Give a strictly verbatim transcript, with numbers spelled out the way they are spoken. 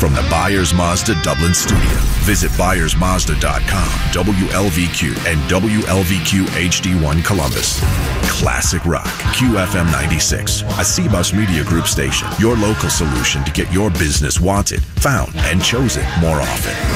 From the Byers Mazda Dublin studio, visit byers mazda dot com, W L V Q, and W L V Q H D one Columbus. Classic rock, Q F M ninety-six, a C B U S Media Group station, your local solution to get your business wanted, found, and chosen more often.